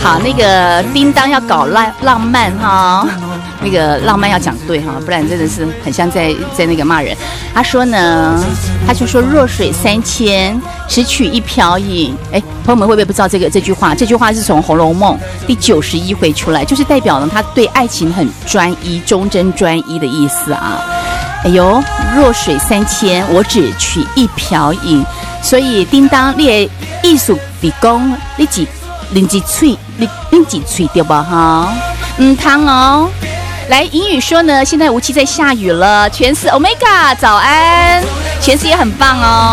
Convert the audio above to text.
好，那个叮当要搞浪漫哈，那个浪漫要讲对哈，不然真的是很像在那个骂人。他说呢，他就说弱水三千，只取一瓢饮。哎，朋友们会不会不知道这句话？这句话是从《红楼梦》第91回出来，就是代表了他对爱情很专一、忠贞专一的意思啊。哎呦，弱水三千，我只取一瓢饮。所以叮当，你的意思是讲，你只拎一嘴，拎几嘴对吧？哈，汤哦。来，英语说呢，现在无锡在下雨了，全是 Omega， 早安，全是也很棒哦。